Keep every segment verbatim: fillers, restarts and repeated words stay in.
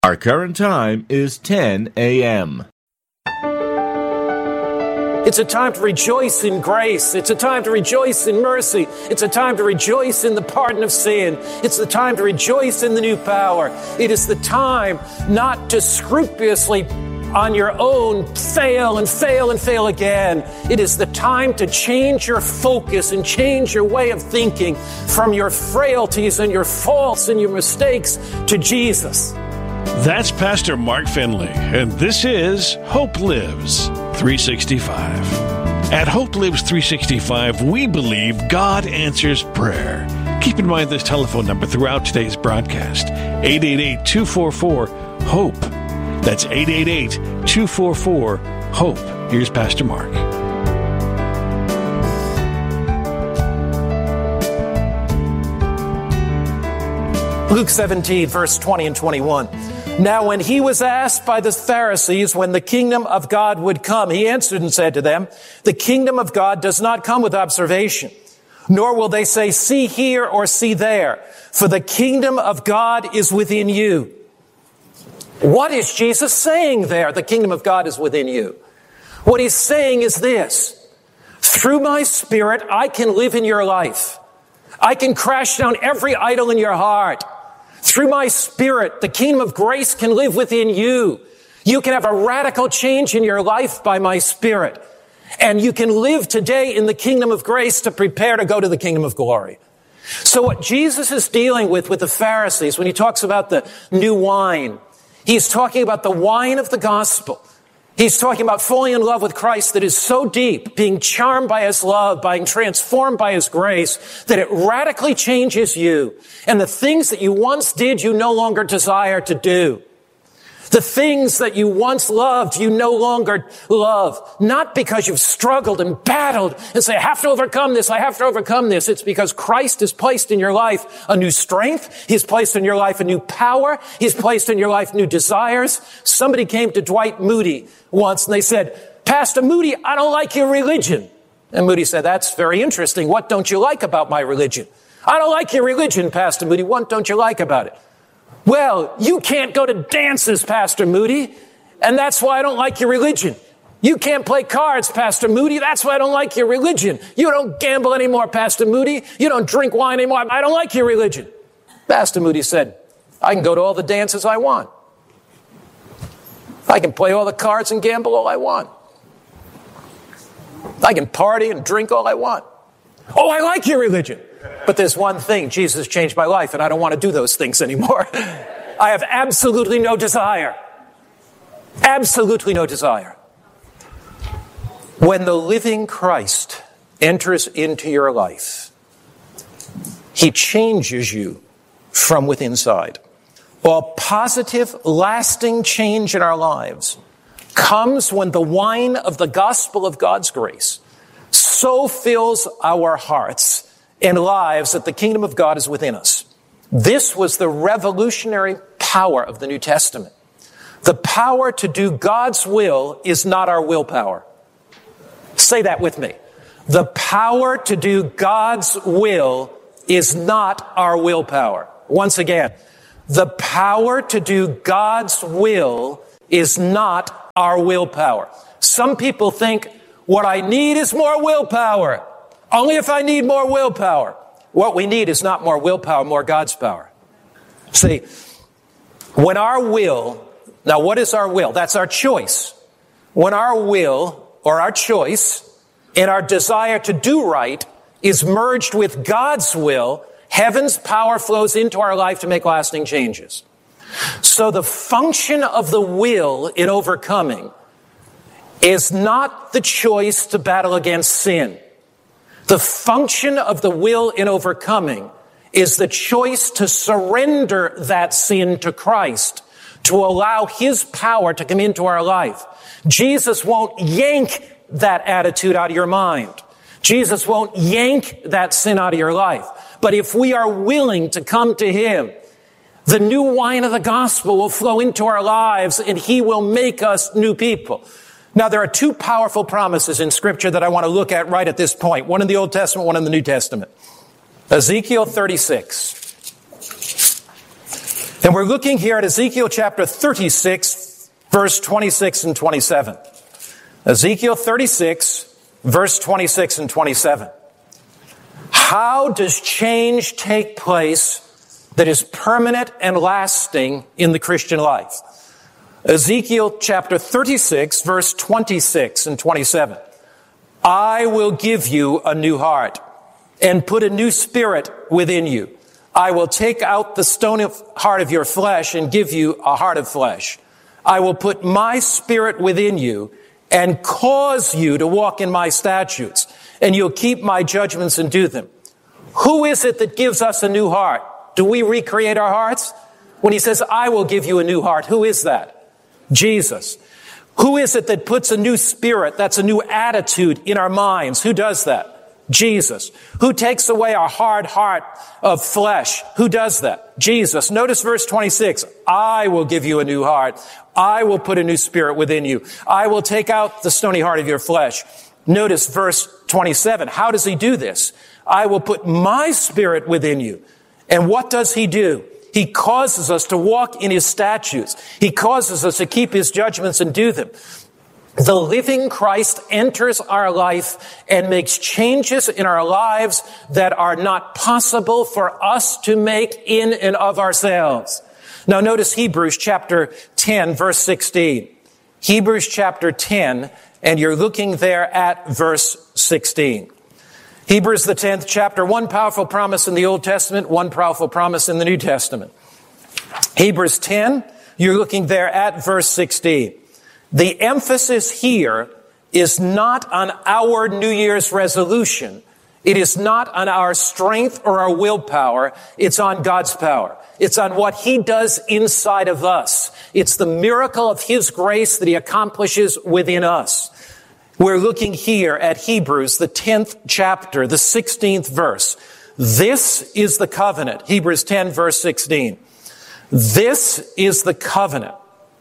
Our current time is ten a.m. It's a time to rejoice in grace. It's a time to rejoice in mercy. It's a time to rejoice in the pardon of sin. It's the time to rejoice in the new power. It is the time not to scrupulously on your own fail and fail and fail again. It is the time to change your focus and change your way of thinking from your frailties and your faults and your mistakes to Jesus. That's Pastor Mark Finley, and this is Hope Lives three sixty-five. At Hope Lives three sixty-five, we believe God answers prayer. Keep in mind this telephone number throughout today's broadcast, eight eight eight, two four four, HOPE. That's eight eight eight, two four four, HOPE. Here's Pastor Mark. Luke seventeen, verse twenty and twenty-one. Now when he was asked by the Pharisees when the kingdom of God would come, he answered and said to them, the kingdom of God does not come with observation, nor will they say, see here or see there, for the kingdom of God is within you. What is Jesus saying there? The kingdom of God is within you. What he's saying is this: through my Spirit, I can live in your life. I can crash down every idol in your heart. Through my Spirit, the kingdom of grace can live within you. You can have a radical change in your life by my Spirit. And you can live today in the kingdom of grace to prepare to go to the kingdom of glory. So what Jesus is dealing with with the Pharisees, when he talks about the new wine, he's talking about the wine of the gospel. He's talking about falling in love with Christ that is so deep, being charmed by his love, being transformed by his grace, that it radically changes you. And the things that you once did, you no longer desire to do. The things that you once loved, you no longer love. Not because you've struggled and battled and say, I have to overcome this, I have to overcome this. It's because Christ has placed in your life a new strength. He's placed in your life a new power. He's placed in your life new desires. Somebody came to Dwight Moody once and they said, Pastor Moody, I don't like your religion. And Moody said, that's very interesting. What don't you like about my religion? I don't like your religion, Pastor Moody. What don't you like about it? Well, you can't go to dances, Pastor Moody, and that's why I don't like your religion. You can't play cards, Pastor Moody. That's why I don't like your religion. You don't gamble anymore, Pastor Moody. You don't drink wine anymore. I don't like your religion. Pastor Moody said, I can go to all the dances I want. I can play all the cards and gamble all I want. I can party and drink all I want. Oh, I like your religion. But there's one thing, Jesus changed my life, and I don't want to do those things anymore. I have absolutely no desire. Absolutely no desire. When the living Christ enters into your life, he changes you from within inside. All positive, lasting change in our lives comes when the wine of the gospel of God's grace so fills our hearts and lives that the kingdom of God is within us. This was the revolutionary power of the New Testament. The power to do God's will is not our willpower. Say that with me. The power to do God's will is not our willpower. Once again, the power to do God's will is not our willpower. Some people think, what I need is more willpower. Only if I need more willpower. What we need is not more willpower, more God's power. See, when our will, now what is our will? That's our choice. When our will or our choice and our desire to do right is merged with God's will, heaven's power flows into our life to make lasting changes. So the function of the will in overcoming is not the choice to battle against sin. The function of the will in overcoming is the choice to surrender that sin to Christ, to allow his power to come into our life. Jesus won't yank that attitude out of your mind. Jesus won't yank that sin out of your life. But if we are willing to come to him, the new wine of the gospel will flow into our lives and he will make us new people. Now, there are two powerful promises in Scripture that I want to look at right at this point. One in the Old Testament, one in the New Testament. Ezekiel thirty-six. And we're looking here at Ezekiel chapter thirty-six, verse twenty-six and twenty-seven. Ezekiel thirty-six, verse twenty-six and twenty-seven. How does change take place that is permanent and lasting in the Christian life? Ezekiel chapter thirty-six, verse twenty-six and twenty-seven. I will give you a new heart and put a new spirit within you. I will take out the stony heart of your flesh and give you a heart of flesh. I will put my spirit within you and cause you to walk in my statutes, and you'll keep my judgments and do them. Who is it that gives us a new heart? Do we recreate our hearts? When he says, I will give you a new heart, who is that? Jesus. Who is it that puts a new spirit, that's a new attitude in our minds? Who does that? Jesus. Who takes away our hard heart of flesh? Who does that? Jesus. Notice verse twenty-six. I will give you a new heart. I will put a new spirit within you. I will take out the stony heart of your flesh. Notice verse twenty-seven. How does he do this? I will put my spirit within you. And what does he do? He causes us to walk in his statutes. He causes us to keep his judgments and do them. The living Christ enters our life and makes changes in our lives that are not possible for us to make in and of ourselves. Now notice Hebrews chapter ten, verse sixteen. Hebrews chapter ten, and you're looking there at verse sixteen. Hebrews the tenth chapter, one powerful promise in the Old Testament, one powerful promise in the New Testament. Hebrews ten, you're looking there at verse sixteen. The emphasis here is not on our New Year's resolution. It is not on our strength or our willpower. It's on God's power. It's on what he does inside of us. It's the miracle of his grace that he accomplishes within us. We're looking here at Hebrews, the tenth chapter, the sixteenth verse. This is the covenant. Hebrews ten, verse sixteen. This is the covenant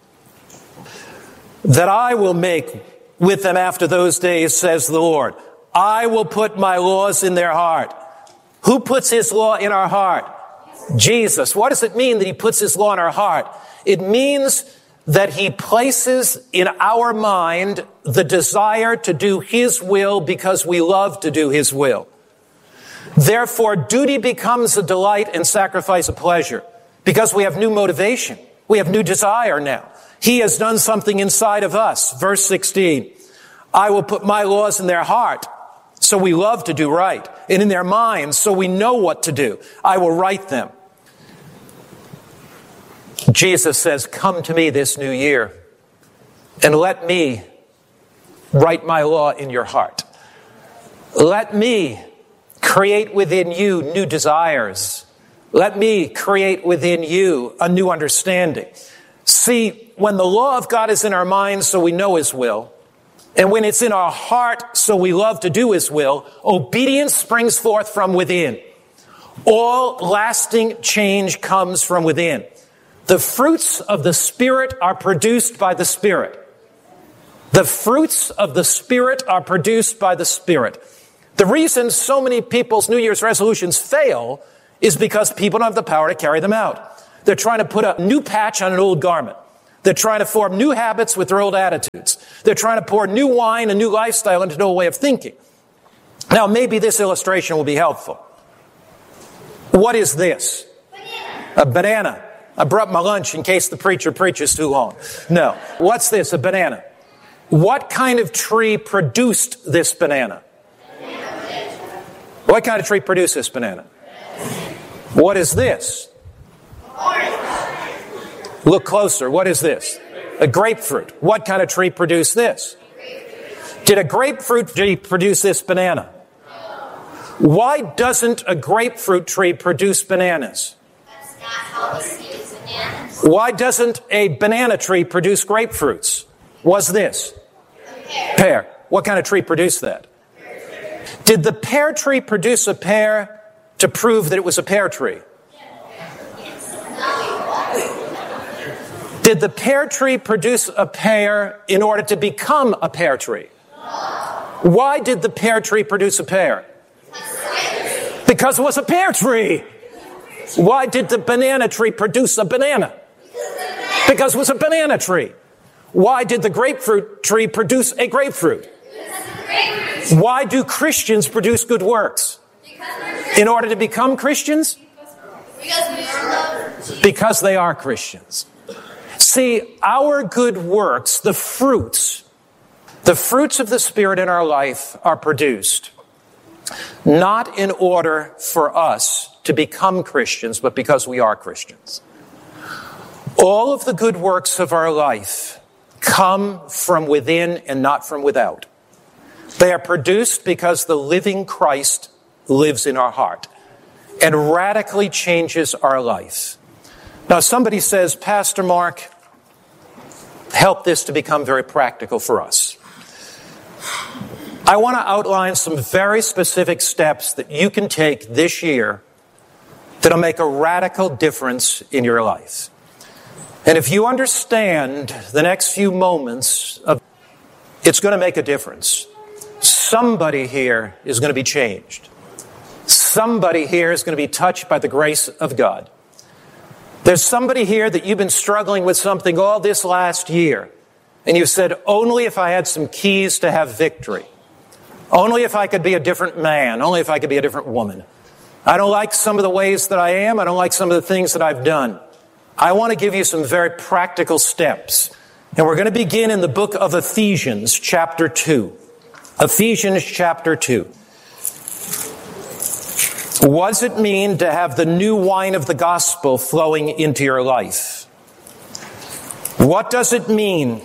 that I will make with them after those days, says the Lord. I will put my laws in their heart. Who puts his law in our heart? Jesus. What does it mean that he puts his law in our heart? It means that he places in our mind the desire to do his will because we love to do his will. Therefore, duty becomes a delight and sacrifice a pleasure because we have new motivation. We have new desire now. He has done something inside of us. Verse sixteen, I will put my laws in their heart, so we love to do right, and in their minds, so we know what to do. I will write them. Jesus says, come to me this new year, and let me write my law in your heart. Let me create within you new desires. Let me create within you a new understanding. See, when the law of God is in our minds so we know his will, and when it's in our heart so we love to do his will, obedience springs forth from within. All lasting change comes from within. The fruits of the Spirit are produced by the Spirit. The fruits of the Spirit are produced by the Spirit. The reason so many people's New Year's resolutions fail is because people don't have the power to carry them out. They're trying to put a new patch on an old garment. They're trying to form new habits with their old attitudes. They're trying to pour new wine and new lifestyle into an old way of thinking. Now, maybe this illustration will be helpful. What is this? Banana. A banana. I brought my lunch in case the preacher preaches too long. No. What's this? A banana. What kind of tree produced this banana? What kind of tree produced this banana? What is this? Look closer. What is this? A grapefruit. What kind of tree produced this? Did a grapefruit tree produce this banana? Why doesn't a grapefruit tree produce bananas? That's not how we see bananas. Why doesn't a banana tree produce grapefruits? What's this? A pear. Pear. What kind of tree produced that? Did the pear tree produce a pear to prove that it was a pear tree? Did the pear tree produce a pear in order to become a pear tree? Why did the pear tree produce a pear? Because it was a pear tree. Why did the banana tree produce a banana? Because it was a banana tree. Why did the grapefruit tree produce a grapefruit? Why do Christians produce good works? In order to become Christians? Because they are Christians. See, our good works, the fruits, the fruits of the Spirit in our life are produced not in order for us to become Christians, but because we are Christians. All of the good works of our life come from within and not from without. They are produced because the living Christ lives in our heart and radically changes our life. Now, somebody says, Pastor Mark, help this to become very practical for us. I want to outline some very specific steps that you can take this year that'll make a radical difference in your life. And if you understand the next few moments, of, it's going to make a difference. Somebody here is going to be changed. Somebody here is going to be touched by the grace of God. There's somebody here that you've been struggling with something all this last year. And you said, only if I had some keys to have victory. Only if I could be a different man. Only if I could be a different woman. I don't like some of the ways that I am. I don't like some of the things that I've done. I want to give you some very practical steps. And we're going to begin in the book of Ephesians, chapter two. Ephesians, chapter two. What does it mean to have the new wine of the gospel flowing into your life? What does it mean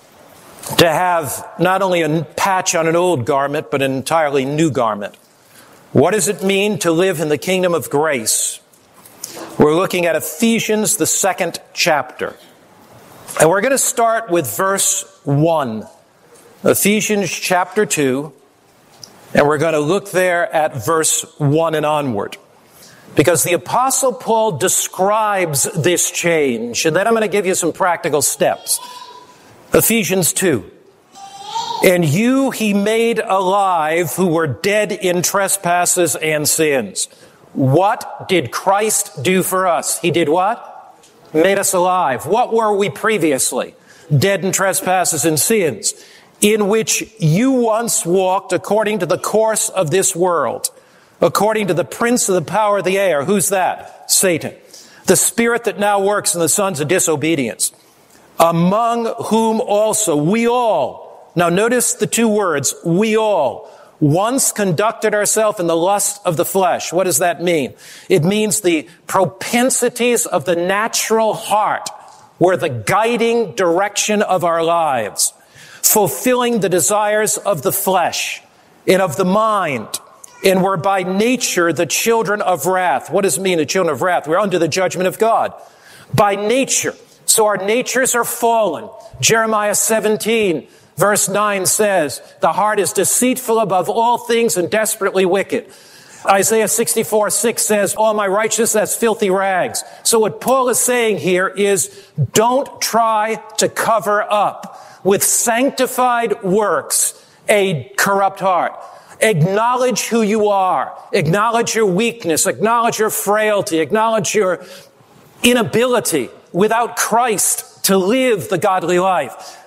to have not only a patch on an old garment, but an entirely new garment? What does it mean to live in the kingdom of grace? We're looking at Ephesians, the second chapter. And we're going to start with verse one. Ephesians chapter two. And we're going to look there at verse one and onward. Because the Apostle Paul describes this change. And then I'm going to give you some practical steps. Ephesians two. And you he made alive who were dead in trespasses and sins. What did Christ do for us? He did what? Made us alive. What were we previously? Dead in trespasses and sins, in which you once walked according to the course of this world, according to the prince of the power of the air. Who's that? Satan. The spirit that now works in the sons of disobedience, among whom also we all, now notice the two words, we all, once conducted ourselves in the lust of the flesh. What does that mean? It means the propensities of the natural heart were the guiding direction of our lives, fulfilling the desires of the flesh and of the mind, and were by nature the children of wrath. What does it mean, the children of wrath? We're under the judgment of God. By nature. So our natures are fallen. Jeremiah seventeen, verse nine says, the heart is deceitful above all things and desperately wicked. Isaiah sixty-four, six says, all my righteousness, that's filthy rags. So what Paul is saying here is, don't try to cover up with sanctified works a corrupt heart. Acknowledge who you are. Acknowledge your weakness. Acknowledge your frailty. Acknowledge your inability without Christ to live the godly life.